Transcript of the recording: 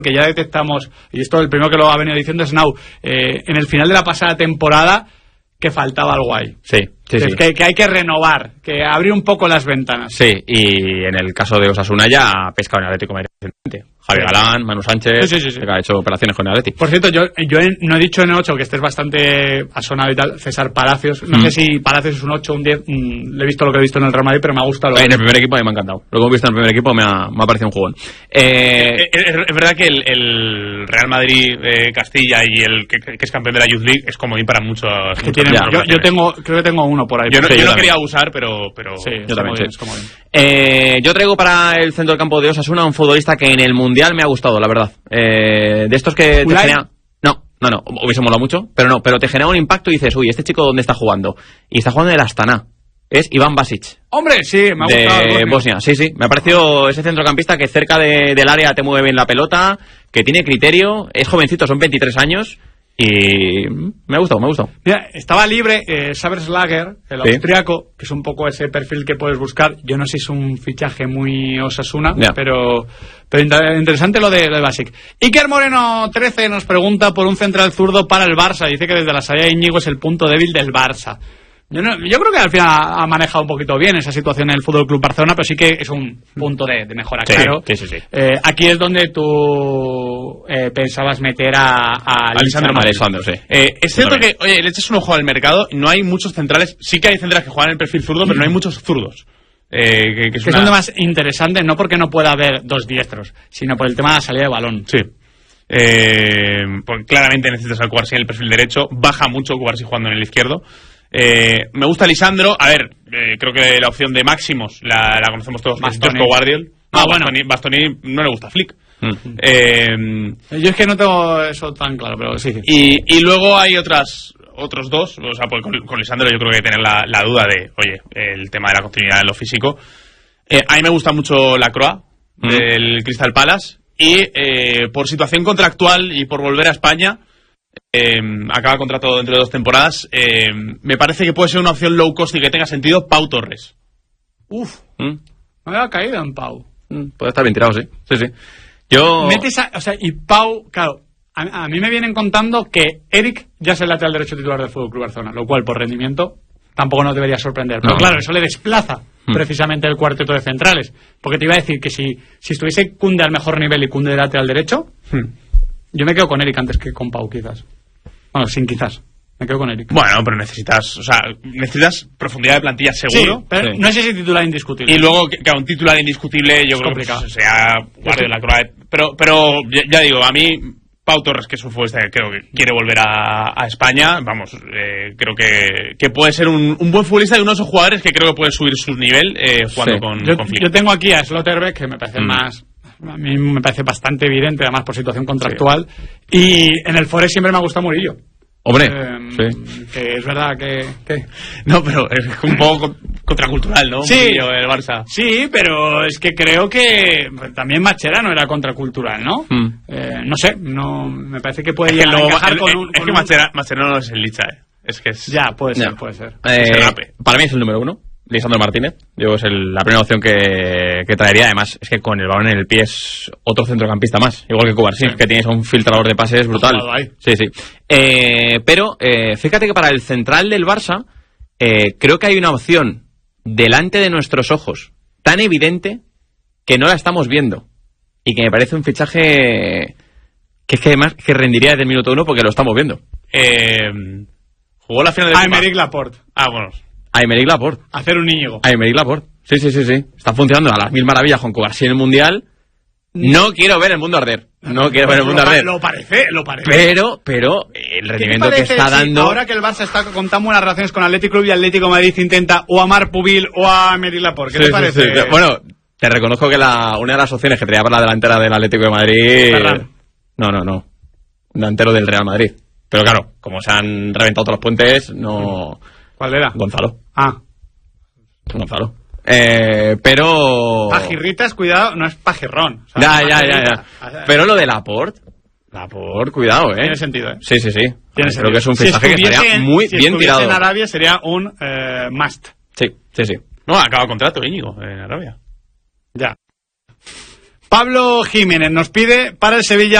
que ya detectamos, y esto el primero que lo ha venido diciendo es Nau, en el final de la pasada temporada, que faltaba algo ahí. Sí. Que hay que renovar, que abrir un poco las ventanas. Sí, y en el caso de Osasuna ya ha pescado en Atlético de Madrid recientemente. Javi Galán, Manu Sánchez, que ha hecho operaciones con el Atleti. Por cierto, yo no he dicho en 8 que estés bastante asonado y tal, César Palacios. No sé si Palacios es un 8 o un 10. Le he visto lo que he visto en el Real Madrid, pero me ha gustado. En el primer equipo me ha encantado. Lo que hemos visto en el primer equipo me ha parecido un jugón. Es verdad que el Real Madrid Castilla y el que es campeón de la Youth League es comodín para muchos. Yo creo que tengo uno por ahí. Yo no quería abusar, pero sí, yo también. Yo traigo para el centro del campo de Osasuna un futbolista que en el Mundial me ha gustado, la verdad. De estos que te genera... No, hubiese molado mucho, pero te genera un impacto y dices, uy, ¿este chico dónde está jugando? Y está jugando en el Astana. Es Iván Basic. Hombre, sí, me ha gustado. De Bosnia, sí. Me ha parecido ese centrocampista que cerca del área te mueve bien la pelota, que tiene criterio, es jovencito, son 23 años... Y me ha gustado. Mira, estaba libre Sabers Lager, el austriaco, que es un poco ese perfil que puedes buscar. Yo no sé si es un fichaje muy Osasuna, pero interesante lo de Basic. Iker Moreno 13 nos pregunta por un central zurdo para el Barça. Dice que desde la salida de Íñigo es el punto débil del Barça. Yo creo que al final ha manejado un poquito bien esa situación en el Fútbol Club Barcelona, pero sí que es un punto de mejora, claro. Sí. Aquí es donde tú pensabas meter a Alessandro, sí. Es cierto que, oye, le echas un ojo al mercado, no hay muchos centrales, sí que hay centrales que juegan en el perfil zurdo, pero no hay muchos zurdos. Que es un tema más interesante, no porque no pueda haber dos diestros, sino por el tema de la salida de balón. Sí. Pues claramente necesitas al Cubarsí en el perfil derecho, baja mucho Cubarsí jugando en el izquierdo. Me gusta Lisandro. A ver, creo que la opción de Máximos la conocemos todos, Josco Guardiol. Bastoni no le gusta Flick. Yo es que no tengo eso tan claro, pero sí. Y luego hay otros dos. O sea, pues con Lisandro yo creo que hay que tener la duda de, oye, el tema de la continuidad en lo físico. A mí me gusta mucho Lacroix del Crystal Palace. Y por situación contractual y por volver a España, acaba contrato dentro de 2 temporadas. Me parece que puede ser una opción low cost y que tenga sentido Pau Torres. Me había caído en Pau. Puede estar bien tirado, sí. Y Pau, claro, a mí me vienen contando que Eric ya es el lateral derecho titular del FC Barcelona, lo cual por rendimiento tampoco nos debería sorprender. Pero claro, eso le desplaza precisamente el cuarteto de centrales, porque te iba a decir que si estuviese Koundé al mejor nivel y Koundé de lateral derecho, yo me quedo con Eric antes que con Pau, quizás. Bueno, sin quizás. Me quedo con Eric. Bueno, pero necesitas profundidad de plantilla seguro. Sí, pero no es ese titular indiscutible. Y luego que a un titular indiscutible yo creo que sea Guardia de la Croix. Pero ya digo, a mí Pau Torres, que es un futbolista que creo que quiere volver a España, vamos, creo que puede ser un buen futbolista y uno de esos jugadores que creo que puede subir su nivel jugando con Flick. Yo tengo aquí a Slotterbeck, que me parece más... A mí me parece bastante evidente, además por situación contractual. Y en el Forest siempre me ha gustado Murillo. Hombre, que es verdad que... No, pero es un poco contracultural, ¿no? Sí, Murillo, el Barça. Sí, pero es que creo que también Mascherano era contracultural, ¿no? No sé, me parece que puede llegar a encajar Es que Mascherano no es el Licha, Es que es... Ya, puede ser. Para mí es el número 1. Lisandro Martínez, es la primera opción que traería. Además, es que con el balón en el pie es otro centrocampista más, igual que Cubarsí, que tienes un filtrador de pases brutal. Sí. Pero fíjate que para el central del Barça creo que hay una opción delante de nuestros ojos tan evidente que no la estamos viendo y que me parece un fichaje que es que además que rendiría desde el minuto 1 porque lo estamos viendo. Jugó la final de Aymeric Laporte. Bueno. Aymeric Laporte. Hacer un Íñigo. Aymeric Laporte. Sí. Está funcionando a las mil maravillas con Cubarsí en el Mundial. No quiero ver el mundo arder. Lo parece. Pero el rendimiento que está dando... Ahora que el Barça está con tan buenas relaciones con Atlético Club y Atlético de Madrid intenta o a Marc Pubil o a Aymeric Laporte. ¿Qué te parece? Sí. Bueno, te reconozco que una de las opciones que traía para la delantera del Atlético de Madrid... Ferran. No. Un delantero del Real Madrid. Pero claro, como se han reventado todos los puentes, no... ¿Cuál era? Gonzalo. Gonzalo. Pero... Pajirritas, cuidado, no es pajirrón. O sea, ya. Pero lo de Laporte, cuidado, Tiene sentido, Sí. Creo que es un fichaje que estaría muy bien tirado. Si en Arabia sería un must. Sí. No, acaba contrato Íñigo en Arabia. Ya. Pablo Jiménez nos pide para el Sevilla